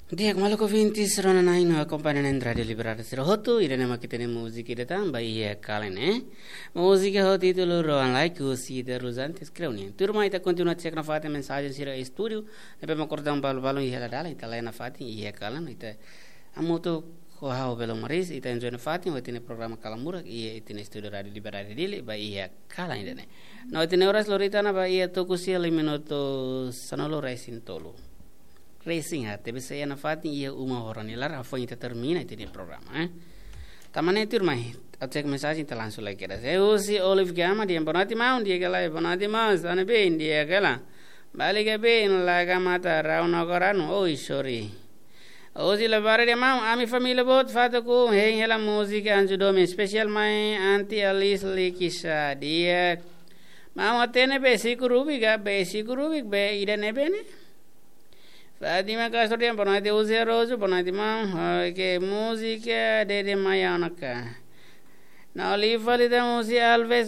Dia maluco 20 serona nain acompanhamento radio liberada serohoto irene makitene música ida tamba ia kalene música hoti tulo roan like o si de rosante escrevni turma ita continua check na fate mensagem sira estúdio depois me acordar balo ia dala ita lá na fate ia kalan ita amoto kohau belo maris ita enjoy na fate o programa kalamura ia itine estúdio radio liberada dele ba ia kalan idane no itine horas loritana ba ia tokusi minuto sanolo racing tolo Racing tebe saya na fatin ia uma hora nilar afo ita termina itu programa tamane turmai atek mensagem tá lanço like era eu si Olive Gama dia bonati mau dia gala bonati mas ane bem dia gala balik bem laga mata rauna gorano oi sorry hoje levar dia mau ami família bot fato com heng hela música anjudome special mai anti Alice Likisa dia mau atene basic rubik be ida nebene Fatima Castorian bonati usia rojo bonati mau ke música de Mayanaka. Na olivali da música alves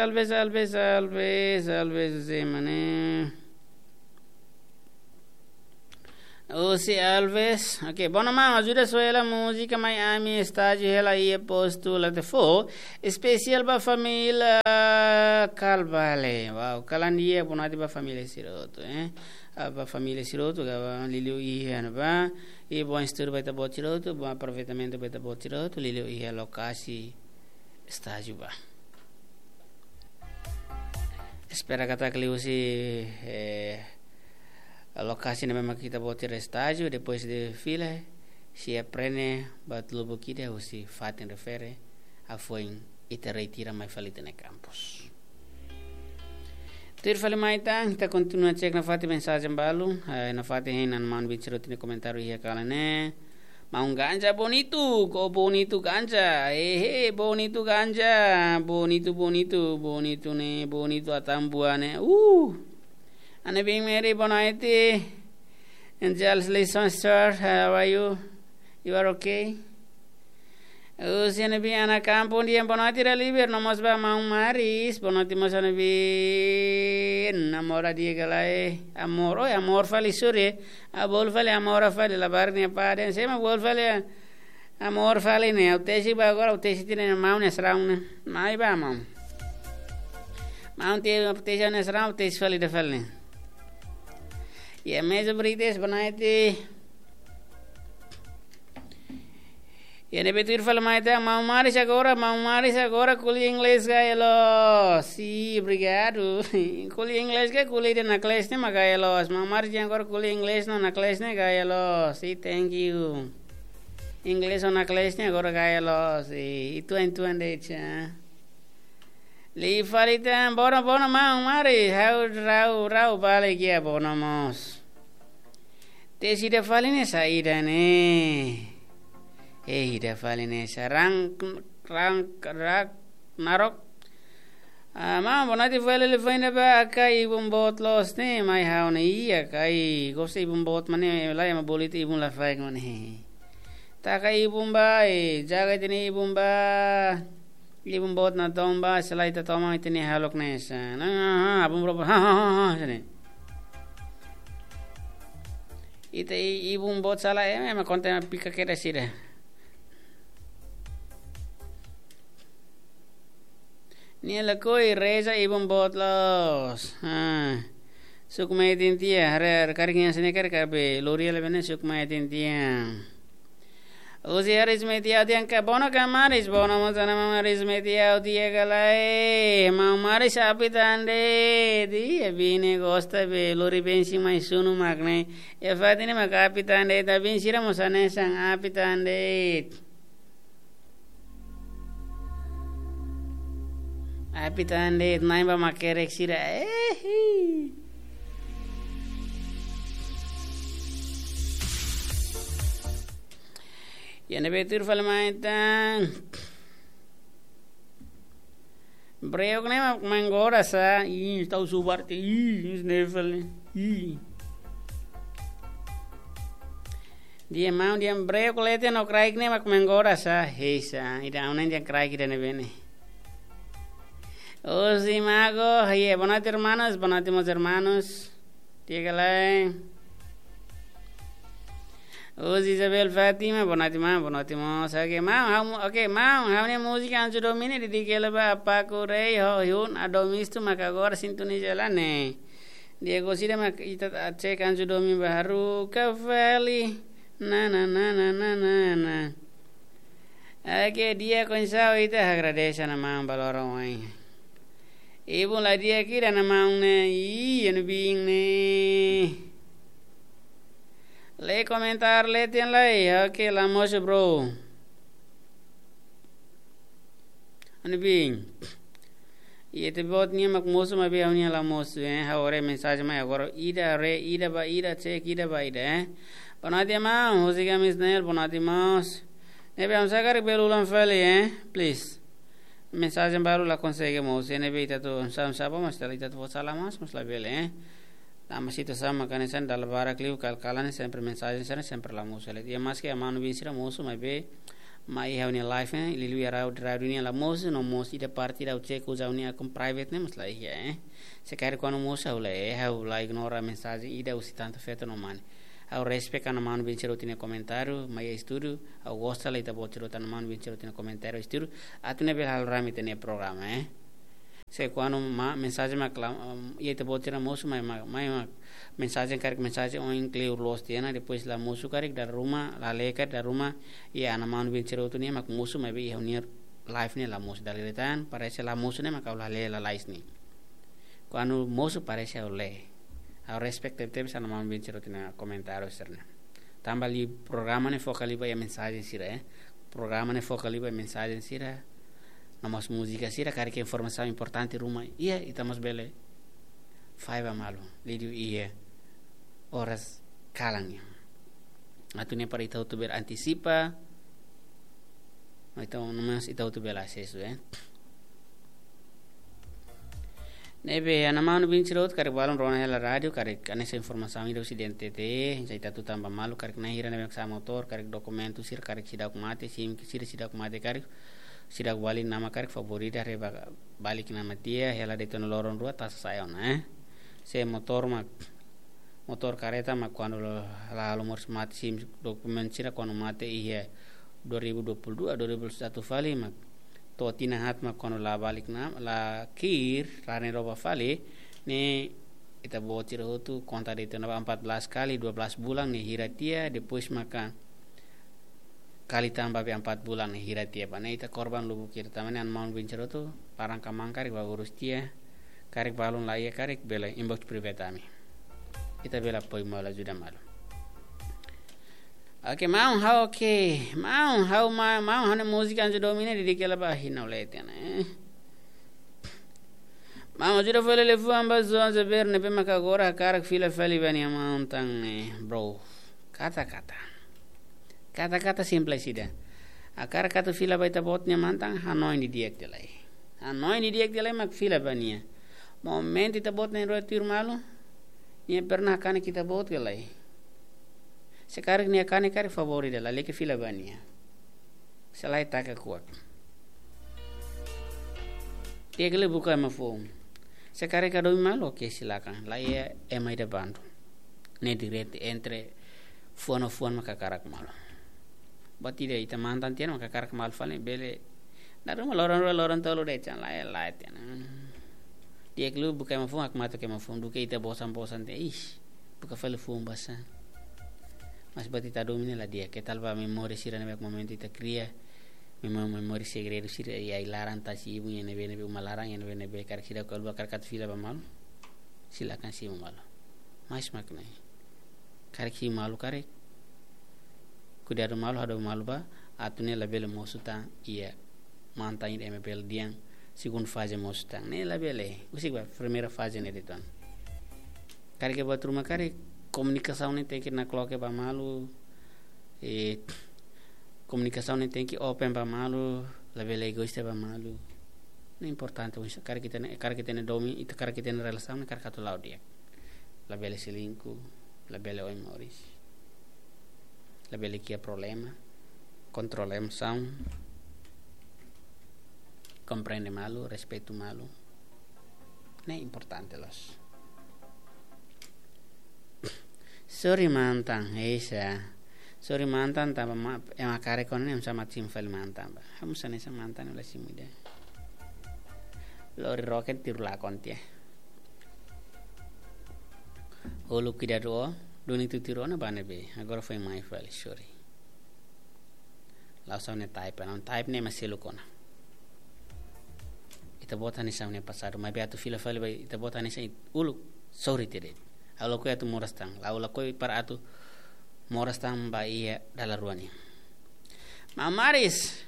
semane. Usi alves. Okay, bona mau ajuda soela música Miami estágio ela ia postula de fo especial ba família Calvale. Wow, calandia bonati ba família Siroto, Aba família Siroto, gava Lilio ia ba e bom estudo vai tá bom Siroto, bom aproveitamento vai tá bom Siroto, Lilio ia lokasi estágio ba. Espera kata kliusi a lokasi na memang kita bom estágio, depois de fila se aprende batlo bukida usi fatin refere a foi ita retira mai falita na campus. Tirfale maita kita continua cek na fati mensagem balu na fati hinan man bichiro tini komentaru ia kalane mau ganja bonito ganja bonito ganja bonito ne bonito atambuane ane being meri bonaiti Angels listen sir how are you are okay Usiane bi ana kampung dia bonati reliber nomos ba mau maris bonati mosane bi namora dia galai amor fali sure abol fali amor fali la barni pade sema bol fali amor fali ne utesi ba agora utesi tine mau ne sraune mai ba mau te utesi ne sraune utesi fali de fali ye mezo brides bonaiti Yene betul fala maita mau maris agora kuli inglês gaelo. Si, obrigado. Kuli inglês ga kuli de na classe ne magaelo. Mau maris agora kuli inglês no na classe ne gaelo. Si, thank you. Inglês na classe ne agora gaelo. Si, itu ande cha. Li falita bona mau maris. Rau bale gia bona mos. Te si de faline saida ne. Ida faline sarang narok ma bonati fale le faina ba kai ibum bot los ne mai haune ia kai gosi ibum bot mane la ma boliti ibum la faik mane ta kai ibum ba jaga tini ibum ba ibum bot na tomba selai ta toma tini halok ne sa na abum ro ha sene ite ibum bot sala ma konta pika kera sira Niela koi reza ibum botlos. Sukmai tintia har karingan sene karbe loria lebene sukmai tintia. Usi haris metia diang ka bono kamaris bono mozana maris metia dia galai mau maris apitande dia bine gosta be lori bensi mai sunu magne e fatine makapitande da binsira mosane sang apitande. Apitande naimba makerek sira Yene betur falmaitan Breok ne mangora sa tau subarte snefel Dia mau dia breok lete no kraik ne mangora sa heisa ida unen dia kraik ida ne bene Osi mago, bonati hermanos, dígale. Isabel Fatima bonatimo sake mau hamne música anjo domine dediquele ba Paco Rey hyun adomistu maka agora sintonia lá né Diego Sida mak ita cek anjo domi baru kavali na na na na na na na Oke dia consau ita agradece na mão balorong ai Ibu la dia kira na mão né iya no bing né Le comentar le tien lai okay la moche bro Ano bing Ia te bot nia mak moço ma be unia la moço ha ore mensagem mai agora ida ba ida check ida ba ida Bonati ma música misnel bonati mas Nebe am sacar belulan fali please Mensagem baru la consegue moço nebe ita tu sam sapa mas tali ita tu salamas mas la bele Mas itu sama kan sen dalam barak liu kalkalan sempre mensagem sen sempre la moço le dia mas que a mano vincira moço mas be mai haunia live lilu ya raudunia la moço no moço ida partida o check usa unia com private né mas la ia se quer quando moço ula hau la ignora mensagem ida usi tanto feito no mane au respect ana mano vincira utina comentário mai estudo au gosta la ita botiro tan mano vincira utina comentário estudo atune bel hal rami tene programa Se quando mensagem ia te botar moço mas mensagem karik mensagem on incluir los tiana depois la moço karik da rumah la lekat da rumah ia ana manu vencer outro ni mak moço mas ia unir live ni la moço dali retan parece la moço ni mak la le la live ni quando moço parece o le ao respect te ana manu vencer outro na comentário serna tambah li programa ni focali ba mensagem sira programa ni focali ba mensagem sira Namas música sira cari que informação importante rumah iya itamos bele faiba malu lidu iya horas kalangnya atunya para itau tu ber antisipa itau namas itau tu bela sesu nebe anamanu bincirot cari balon rona hela radio cari kanesa informação ida ocidente te jaita tu tambah malu cari nahira nebe sa motor cari dokumentu sir cari sidak mate sim sidak mate cari Sidak balik nama karik favorita reba balik nama dia hela de tono loron rua tas sayon se motor kareta mak kuando la lumur mati sim dokumen sira kuando mate iya 2022 2021 fali mak to tina hat mak kuando la balik nama la kir rane roba fali ne ita bocir tu konta de tono 14 kali 12 bulan nih hiratia depois maka kali tambah 4 bulan hira tia pana ita korban lubu kir tamane an maun bincaro tu parang kamang karik ba urus tia karik balun laia karik bela inbox private ami ita bela poi mala juda malu mau hane música anjo domine di dikela ba hina olete mau juda fele le fu amba zonze berne pe maka gora karak fila feli bani amantang bro kata-kata simple sida akar kata fila baita botnya mantang hanoi ni diek delai mak fila bania moment ita botnya rotir malu ni pernah kan kita bot delai sekarang ni kan kari favorit delai leke fila bania selai tak kuat dia gele buka mafung sekarang kado malu oke silakan lah ya emai de bantu ne direct entre fuan maka karak malu Bati deh ita mantan tian maka karak malfalnya bele naru loron tolo deh can lai tian dia kelu buka mafung ak mata ke mafung duke ita bosan teh buka file fung basa mas bati ta domine la dia ketal ba memori sira nek moment ita kria memori segredo sira ya ilaran ta si ibu nebe umalarang nebe karak sira kal bakar kat fila ba mal silakan si mal mas makna karak si malu karak kuda ada malu ba atune label mosuta iya mantain MPL diang sigun fase mosuta ne labele usik ba primeira fase ne diton kari ke buat rumah kari komunikasi ne teki na kloke ba malu komunikasi ne teki open ba malu labele egoista ba malu ne importante kari kita ne domi itu kari kita ne relasi ne kari katu lau dia labele selingkuh labele oi moris labele kia problema controla emoção compreende malu respeito malu ne importante los sorry mantang esa Sorry mantan tamba ema kare konen em sama tim fal mantan ba. Ham sane sa mantan la simude. Lori rocket tiru la kontie. Olu kidaro doni tu tiro na bane be. Agora foi mai fal sorry. Langsung ne type non type ne masih kona. Ita bota ni samne pasado mai beatu fila fali bai ita bota ni sai ulu sorry tede. Alo ko atu morastang. Laula ko para atu morastang ba iya dalaruani. Mau Maris.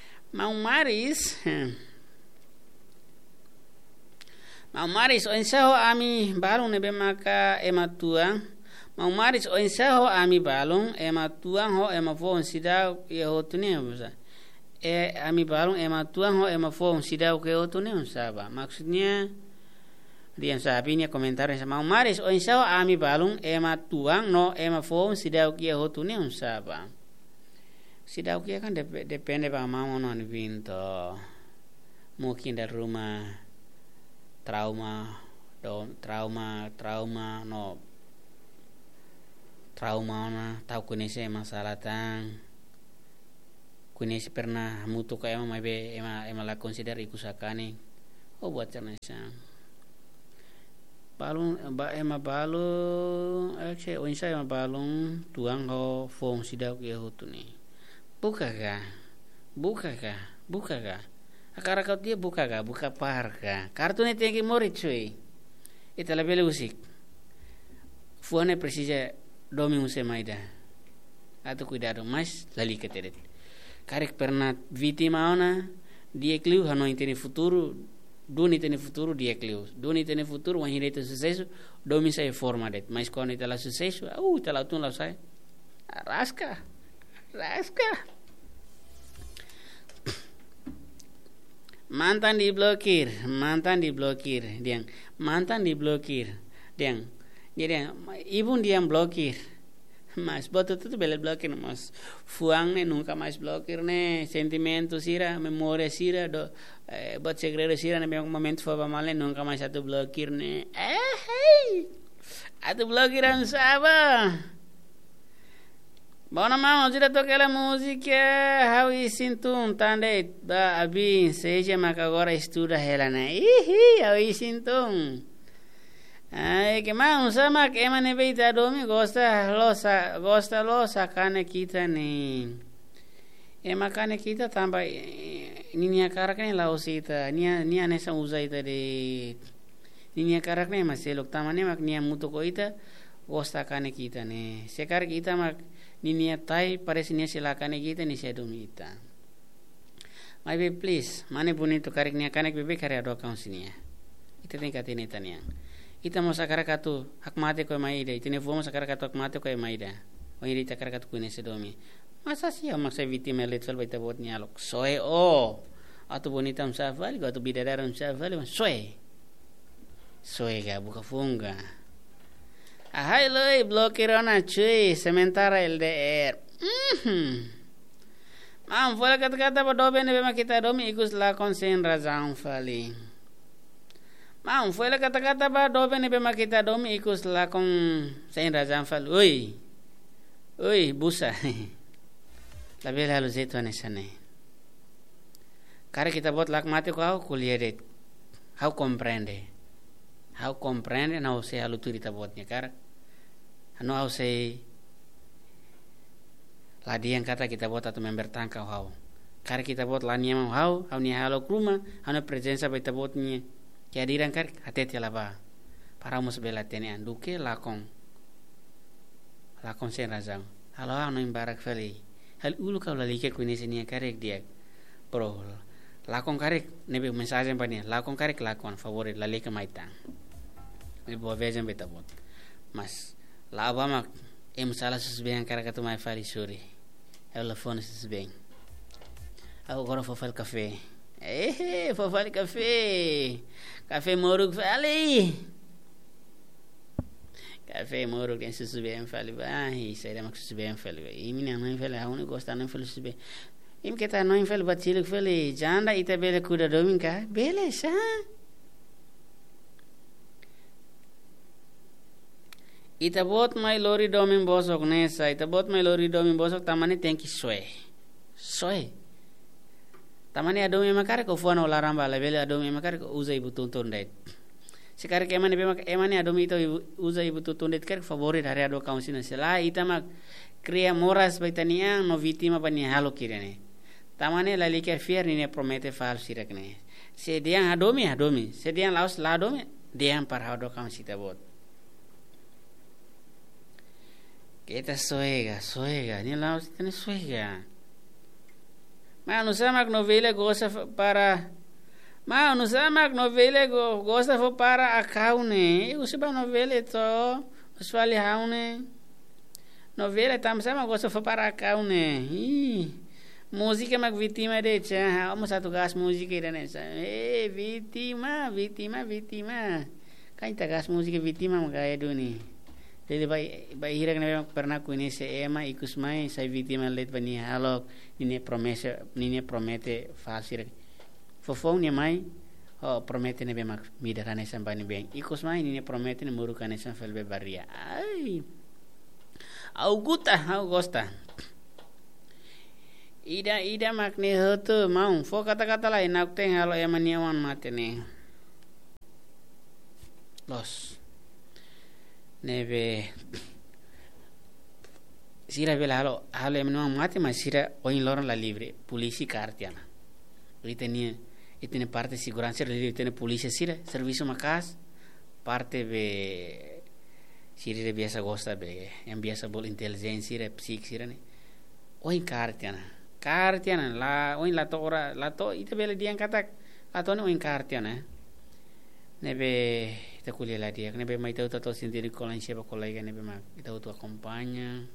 Mau Maris o ensaho ami balung nebe maka ema tuang. Mau Maris o ensaho ami balung ema tuang ho ema fon sida ye hotune musa. Ami balung ema tuang ho ema fon sida ke hotune musaba. Maksudnya dia sabinya komentarnya sama Mau Maris o ensaho ami balung ema tuang no ema fon sida ke hotune musaba. Sida ke kan depende ba mau non vinto. Mungkin dari rumah trauma na tahu kunese masalah tang kunese pernah mutu ka ema mabe ema la consider ikusakane buat canesa balung ba ema balung o insa ema balung tuang ho fong sidak ye hutuni buka ka akara kau dia buka parka kartune tengi mori cuy ita lebele usik fuane precisa domi use maida atau cuidado mas lali keteret karek pernah vítima ona dia kliu hano intene futuro doni tene futuro dia kliu doni tene futuro wan hireto sucesso domi sai forma det mas quando ita la sucesso ita la tun la sai rasca mantan diblokir diang jadi ibun diam blokir mas boto tu bele blokir mas fuang ne nunca mais blokir ne sentimento sira memoria sira do bot segredo sira ne un momento fa male nunca mais atu blokir ne hey atu blokiran saba Bona mama jira toca la música how is sintum tande da abi seja mak agora estuda ela né how is sintum ai que mama sama que emane beita domi gosta losa kane kita ne ema kane kita tamba ninia karakne lausita nia nesa usaita de ninia karakne maselok tamane mak nia muto koita gosta kane kita ne sekar kita mak ninia tai parece nia silakane kita ni sedumita my baby please mane bonito karik nia kanek bebe kare ado kaun sinia ita tem katene tania ita mo sakara katu hakmate ko maida itene fumo sakara katu hakmate ko maida o iri takara katu kune sedomi masa sia maksa vítima letal baita bot nialok soe atu bonita msafali atu bidadara msafali soe ga buka funga Ahai loi blokirona cuy sementara LDR. Mam fala kata-kata dobe ne bema kita domi ikus la konsen razão fali. Mam fala kata-kata dobe ne bema kita domi ikus la konsen razão fali. Oi busa. La bela lo zeto anesane. Kare kita buat lak mati kau kuliah det. How comprende na se halu turita buatnya kar. Ano au se la diang kata kita buat atau member tangka hau kar kita buat la niam hau ni halo kruma ano presensa baita buatnya kehadiran kar hati laba para mus bela tene anduke lakon sen razang halo ano imbarak feli hal ulu kau la like kuni sini karek dia pro lakon karek nebe mensaje pani lakon karek lakon favorit la like maitang me bo vejan beta bot mas laba mak salah susbeng kara katu mai fali suri ela fone susbeng agora fofal café fofal café morug fali café morug den susbeng fali vai sai mak susbeng fali vai imina não fali aunu gosta não fali susbeng im kita não fali batiluk fali janda ita bele kuda dominka bele sa ita bot mai lori domin bosok nesa, ita bot mai lori domin bosok tamani tenki soe. Tamani adomi makare ko fuano laramba la vele adomi makare ko uza ibu tuntun det. Sekarang emani adomi itu uza ibu tuntun det kar favorit hari ado kaunsin sela ita mak crea moras baitaniang no vítima pani halo kirene. Tamane la liker fier ni ne promete falso sirakne. Se diang adomi, se diang laos la adomi, diang par ado kaunsita bot. Kita suega, ni laos tene suega. Ma samak novela gosta para akaune. Usiba novela to, uswali haune. Novela tam sama gosta para akaune. Música mag vítima de cha, vamos a tocar música irane sa. Vítima. Kain tagas música vítima magaya duni. Jadi bai hirak na pernah kuini se ema ikusmai sai vítima let bani halok nine promete falsir. Fofong ni mai promete ne bemak midarane sambani beng. Ikusmai nine promete ne murukane sam felbe baria. Ai. Au gosta. Ida makni hotu mau fo kata-kata lain nak teng halo emaniawan mate ne. Los. Nebe sira bela halo emaniawan mate ma sira oin loron la libre polisi kartiana. Itene parte segurança libre itene polisi sira serviço makas parte be sira biasa gosta be yang biasa bol intelijensi re psik sira ne. Oin kartiana la oin la to ita bela diang katak atau ne oin kartiana nebe ita kuliah la dia nebe mai tau to sendiri kolan siapa kolega nebe ma ita tu acompaña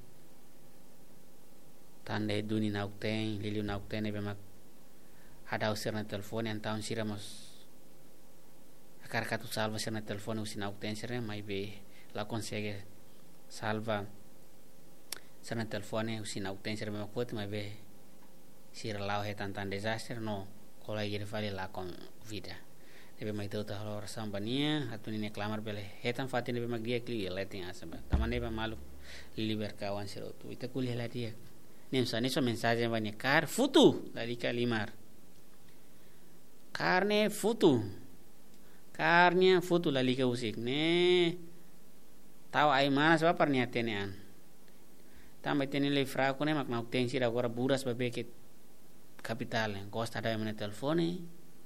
tande duni naukten liliu naukten nebe ma ada usir na telepon yang tahun siramos akar katu salva sir na telepon usin naukten sir mai be la consegue salva sir na telepon usin naukten sir ma kuat mai be sira lau he tantan disaster no kola igir fali la kon vida nebe mai tau halo sambania atau nine klamar bele hetan fatin nebe magia kli letting asaba taman nebe malu liber kawan siro tu ita kuliah la dia nem sa so mensaje bani kar futu la dika limar karne futu karnya futu la lika usik ne tahu ai mana sebab parnia tenean tambah tene le fraco ne mak nauk tensi da gora buras babeke capital costa da mena telefone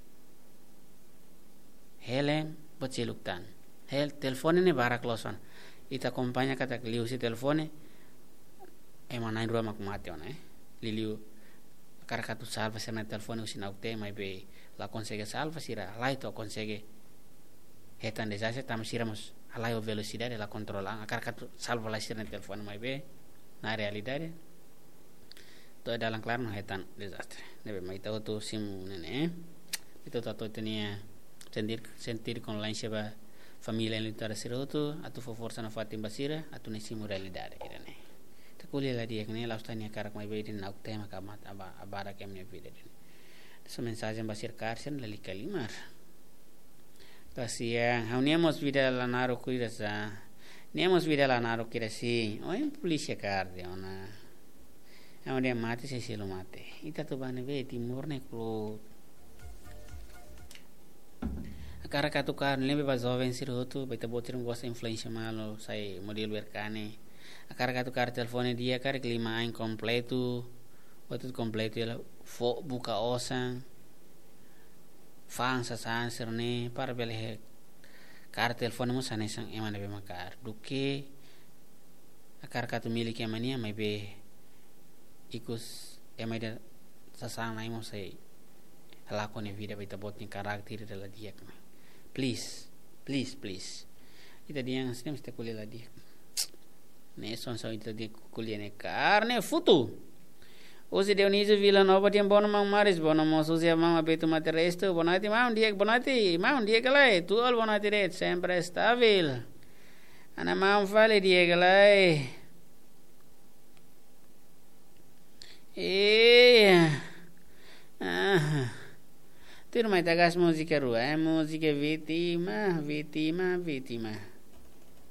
helem bociluktan telefone ne barak loson ita kompanya kata liu si telefone emana indro mak mation liliu karakatu salva sena telefone usin aute mai be la consegue salva sira lai to consegue hetan desase tam siramos alai o velocidade la controla karakatu salva la sira telefone mai be na realidade to dalam kelar no hetan desastre nebe mai tahu tu simu nene itu tato tenia sentir con lain seba familia en lutar siro tu atu forza na fatim basira atu ne simu realidade irane ta kuliah la dia kene la ustania karak mai be din nak tema kamat abara kemne vida din so mensaje basir karsen la likalimar kasia hauniamos vida la naro kuirasa niamos vida la naro kirasi oin polisia karde ona dia mati se lo mate ita tu bane be timur ne klo akara katu kar lembe ba jovem sir hotu baita botir gosta influência malo sai modelo berkane akara katu kar telefone dia kar klima incompleto outro completo ela fo buka osan fansa sansir ne para bele kar telefone mo sanesan emane be makar duke akara katu milik emania mai be ikus emai sasana imo sai lakon vida baita botni karakter dela dia please ita dia ngasih mesti kuliah la dia ne son ita dia kuliah ne karne futu osi Dionísio Vila Nova dia bono mang maris bono mosu sia mang abetu mate resto bonati mau dia galai tu al bonati ret sempre stabil ana mau vale dia galai tu mai tagas música rua música vítima